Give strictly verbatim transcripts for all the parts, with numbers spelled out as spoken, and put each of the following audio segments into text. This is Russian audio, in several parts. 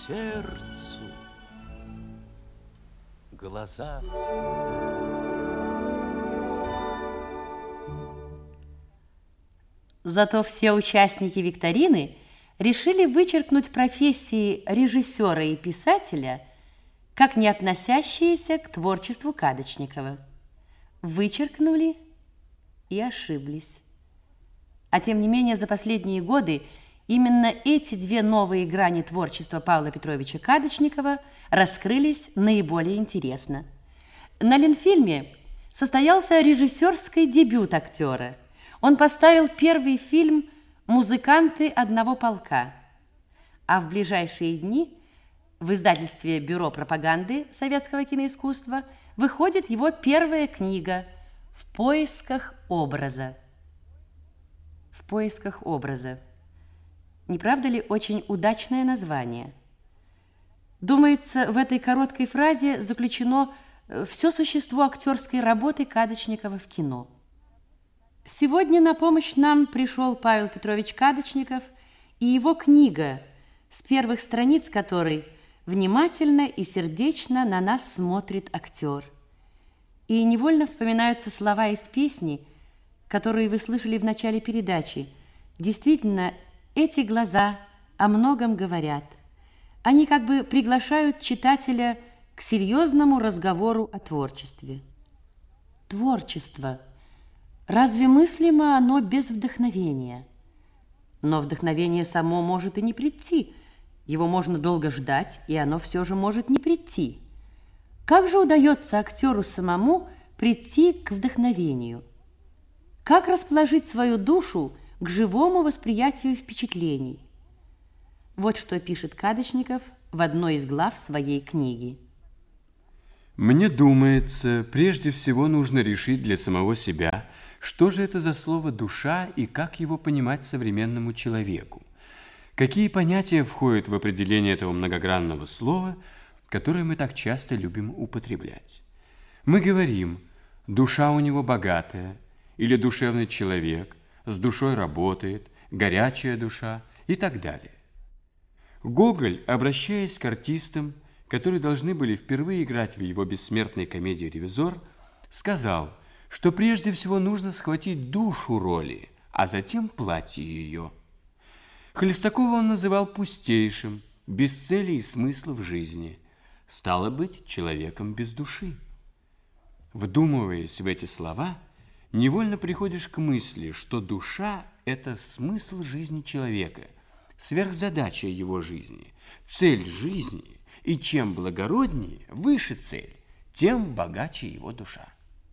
сердцу глаза. Зато все участники викторины решили вычеркнуть профессии режиссера и писателя как не относящиеся к творчеству Кадочникова. Вычеркнули и ошиблись. А тем не менее, за последние годы именно эти две новые грани творчества Павла Петровича Кадочникова раскрылись наиболее интересно. На Ленфильме состоялся режиссерский дебют актера. Он поставил первый фильм «Музыканты одного полка». А в ближайшие дни в издательстве «Бюро пропаганды советского киноискусства» выходит его первая книга «В поисках образа». «В поисках образа». Не правда ли очень удачное название? Думается, в этой короткой фразе заключено все существо актерской работы Кадочникова в кино. Сегодня на помощь нам пришел Павел Петрович Кадочников и его книга, с первых страниц которой внимательно и сердечно на нас смотрит актер. И невольно вспоминаются слова из песни, которые вы слышали в начале передачи. Действительно, эти глаза о многом говорят. Они как бы приглашают читателя к серьезному разговору о творчестве. Творчество. Разве мыслимо оно без вдохновения? Но вдохновение само может и не прийти. Его можно долго ждать, и оно все же может не прийти. Как же удается актеру самому прийти к вдохновению? Как расположить свою душу к живому восприятию впечатлений? Вот что пишет Кадочников в одной из глав своей книги. Мне думается, прежде всего нужно решить для самого себя, что же это за слово «душа» и как его понимать современному человеку. Какие понятия входят в определение этого многогранного слова, которое мы так часто любим употреблять. Мы говорим «душа у него богатая» или «душевный человек», «с душой работает», «горячая душа» и так далее. Гоголь, обращаясь к артистам, которые должны были впервые играть в его бессмертной комедии «Ревизор», сказал, что прежде всего нужно схватить душу роли, а затем платье ее. Хлестакова он называл пустейшим, без цели и смысла в жизни, стало быть, человеком без души. Вдумываясь в эти слова, невольно приходишь к мысли, что душа – это смысл жизни человека, сверхзадача его жизни, цель жизни, и чем благороднее, выше цель, тем богаче его душа.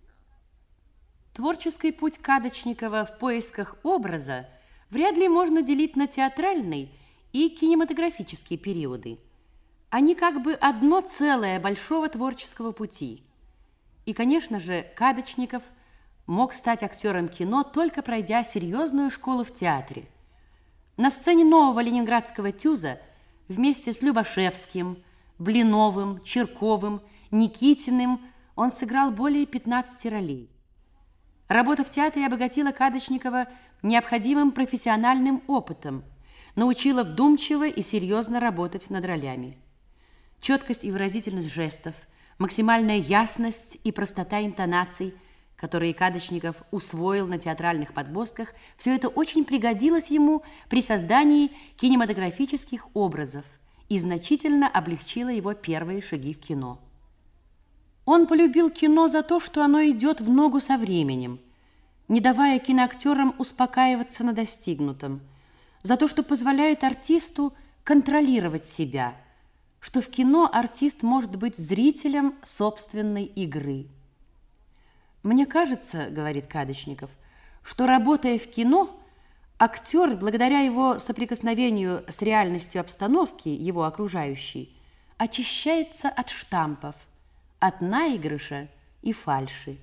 Творческий путь Кадочникова в поисках образа вряд ли можно делить на театральный и кинематографические периоды. Они как бы одно целое большого творческого пути. И, конечно же, Кадочников мог стать актером кино, только пройдя серьезную школу в театре. На сцене нового ленинградского ТЮЗа вместе с Любашевским, Блиновым, Чирковым, Никитиным он сыграл более пятнадцати ролей. Работа в театре обогатила Кадочникова необходимым профессиональным опытом, научила вдумчиво и серьезно работать над ролями. Четкость и выразительность жестов, максимальная ясность и простота интонаций, которые Кадочников усвоил на театральных подмостках, все это очень пригодилось ему при создании кинематографических образов и значительно облегчило его первые шаги в кино. Он полюбил кино за то, что оно идет в ногу со временем, не давая киноактерам успокаиваться на достигнутом, за то, что позволяет артисту контролировать себя, что в кино артист может быть зрителем собственной игры. «Мне кажется, — говорит Кадочников, — что, работая в кино, актер, благодаря его соприкосновению с реальностью обстановки, его окружающей, очищается от штампов, от наигрыша и фальши.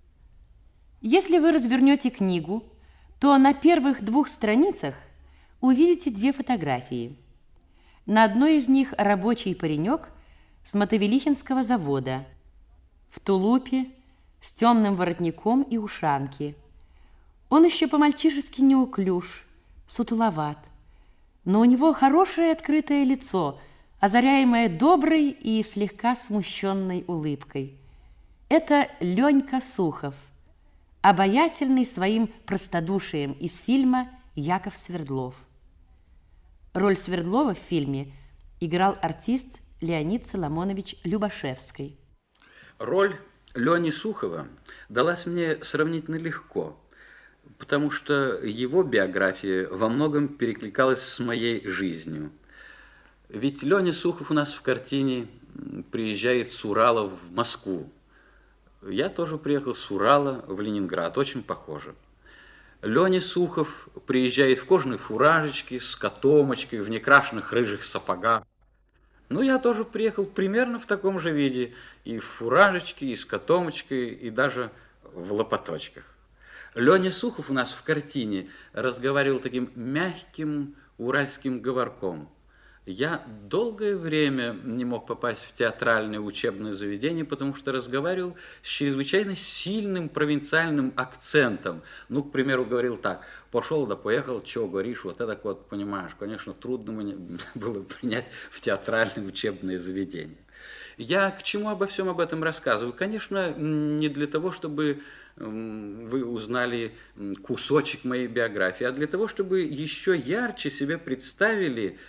Если вы развернете книгу, то на первых двух страницах увидите две фотографии. На одной из них рабочий паренек с Мотовилихинского завода, в тулупе, с темным воротником и ушанки. Он еще по-мальчишески неуклюж, сутуловат, но у него хорошее открытое лицо озаряемая доброй и слегка смущенной улыбкой. Это Ленька Сухов, обаятельный своим простодушием из фильма «Яков Свердлов». Роль Свердлова в фильме играл артист Леонид Соломонович Любашевский. Роль Лени Сухова далась мне сравнительно легко, потому что его биография во многом перекликалась с моей жизнью. Ведь Леня Сухов у нас в картине приезжает с Урала в Москву. Я тоже приехал с Урала в Ленинград, очень похоже. Леня Сухов приезжает в кожаной фуражечке, с котомочкой, в некрашенных рыжих сапогах. Ну, я тоже приехал примерно в таком же виде, и в фуражечке, и с котомочкой, и даже в лопаточках. Леня Сухов у нас в картине разговаривал таким мягким уральским говорком. Я долгое время не мог попасть в театральное учебное заведение, потому что разговаривал с чрезвычайно сильным провинциальным акцентом. Ну, к примеру, говорил так: пошел да поехал, чего говоришь, вот это вот, понимаешь, конечно, трудно мне было принять в театральное учебное заведение. Я к чему обо всем об этом рассказываю? Конечно, не для того, чтобы вы узнали кусочек моей биографии, а для того, чтобы еще ярче себе представили,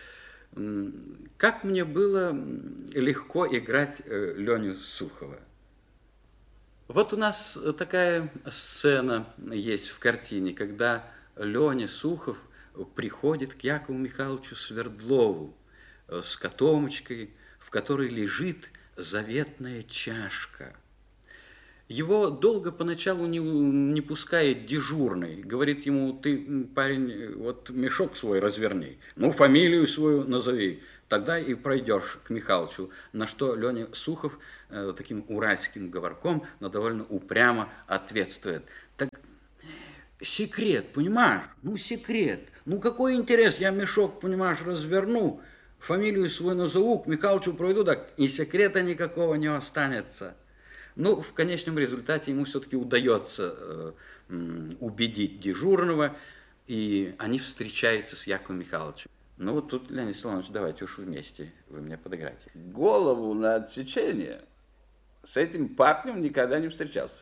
как мне было легко играть Леню Сухова. Вот у нас такая сцена есть в картине, когда Леня Сухов приходит к Якову Михайловичу Свердлову с котомочкой, в которой лежит заветная чашка. Его долго поначалу не, не пускает дежурный. Говорит ему: ты, парень, вот мешок свой разверни, ну, фамилию свою назови, тогда и пройдешь к Михалычу. На что Леня Сухов э, таким уральским говорком, но довольно упрямо ответствует: так секрет, понимаешь? Ну, секрет. Ну, какой интерес? Я мешок, понимаешь, разверну, фамилию свою назову, к Михалычу пройду, так и секрета никакого не останется. Ну, в конечном результате ему все-таки удается э, убедить дежурного, и они встречаются с Яковом Михайловичем. Ну, вот тут, Леонид Соломонович, давайте уж вместе, вы мне подыграете. Голову на отсечение с этим парнем никогда не встречался.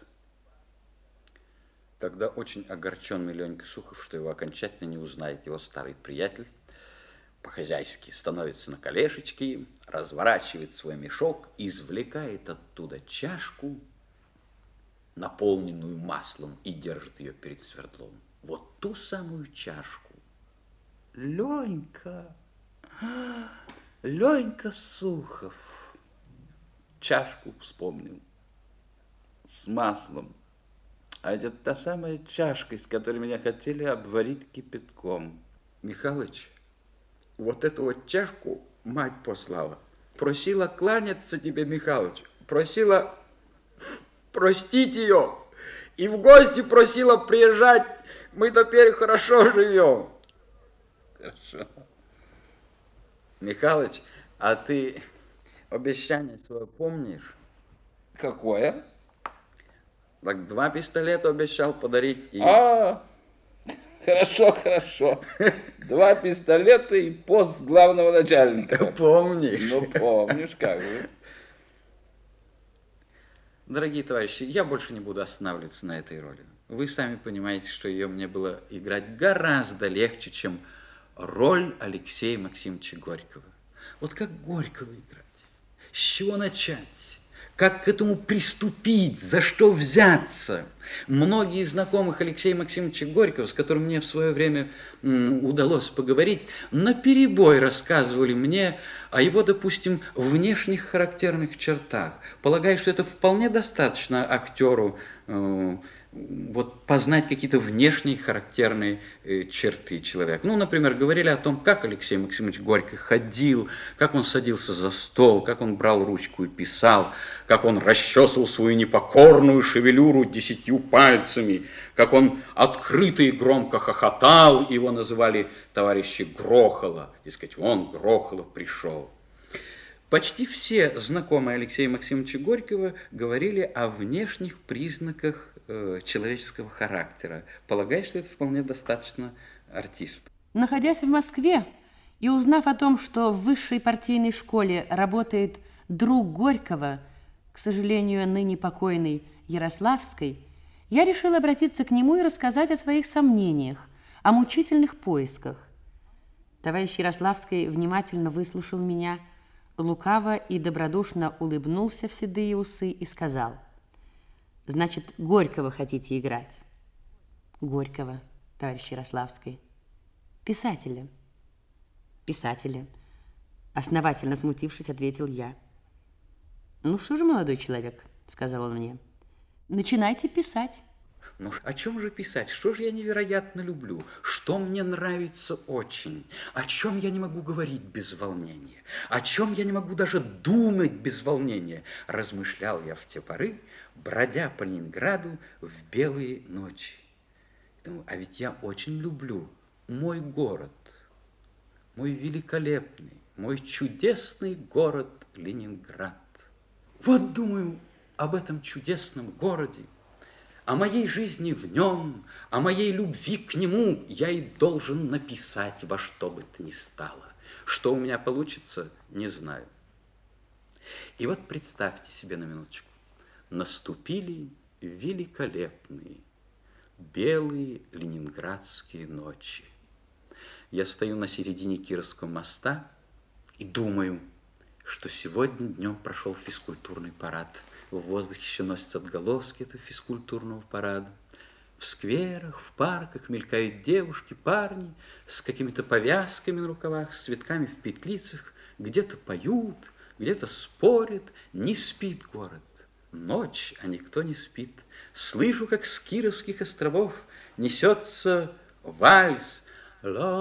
Тогда очень огорченный Ленька Сухов, что его окончательно не узнает его старый приятель, по-хозяйски становится на колешечки, разворачивает свой мешок, извлекает оттуда чашку, наполненную маслом, и держит ее перед Свердловым. Вот ту самую чашку. Ленька, Ленька Сухов. Чашку вспомнил с маслом. А это та самая чашка, из которой меня хотели обварить кипятком. Михалыч, вот эту вот чашку мать послала. Просила кланяться тебе, Михалыч. Просила простить ее. И в гости просила приезжать. Мы теперь хорошо живем. Хорошо. Михалыч, а ты обещание свое помнишь? Какое? Так два пистолета обещал подарить. И... А, хорошо, хорошо. Два пистолета и пост главного начальника. Помнишь? Ну, помнишь, как же. Дорогие товарищи, я больше не буду останавливаться на этой роли. Вы сами понимаете, что ее мне было играть гораздо легче, чем роль Алексея Максимовича Горького. Вот как Горького играть? С чего начать? Как к этому приступить? За что взяться? Многие из знакомых Алексея Максимовича Горького, с которым мне в свое время м, удалось поговорить, наперебой рассказывали мне о его, допустим, внешних характерных чертах, полагая, что это вполне достаточно актеру э, вот, познать какие-то внешние характерные э, черты человека. Ну, например, говорили о том, как Алексей Максимович Горький ходил, как он садился за стол, как он брал ручку и писал, как он расчесывал свою непокорную шевелюру десятью пальцами, как он открыто и громко хохотал, его называли товарищи Грохола, дескать, вон Грохолов пришел. Почти все знакомые Алексея Максимовича Горького говорили о внешних признаках э, человеческого характера, полагая, что это вполне достаточно артист. Находясь в Москве И узнав о том, что в высшей партийной школе работает друг Горького, к сожалению, ныне покойный Ярославской, я решила обратиться к нему и рассказать о своих сомнениях, о мучительных поисках. Товарищ Ярославский внимательно выслушал меня, лукаво и добродушно улыбнулся в седые усы и сказал: «Значит, Горького хотите играть?» «Горького, товарищ Ярославский». «Писателя». «Писателя», основательно смутившись, ответил я. «Ну что же, молодой человек, — сказал он мне, — начинайте писать». Ну, о чем же писать? Что же я невероятно люблю? Что мне нравится очень? О чем я не могу говорить без волнения? О чем я не могу даже думать без волнения? Размышлял я в те поры, бродя по Ленинграду в белые ночи. Думаю, а ведь я очень люблю мой город, мой великолепный, мой чудесный город Ленинград. Вот думаю об этом чудесном городе, о моей жизни в нем, о моей любви к нему я и должен написать во что бы то ни стало. Что у меня получится, не знаю. И вот представьте себе на минуточку, наступили великолепные белые ленинградские ночи. Я стою на середине Кировского моста и думаю, что сегодня днем прошел физкультурный парад. В воздухе еще носятся отголоски этого физкультурного парада. В скверах, в парках мелькают девушки, парни с какими-то повязками на рукавах, с цветками в петлицах. Где-то поют, где-то спорят. Не спит город. Ночь, а никто не спит. Слышу, как с Кировских островов несется вальс.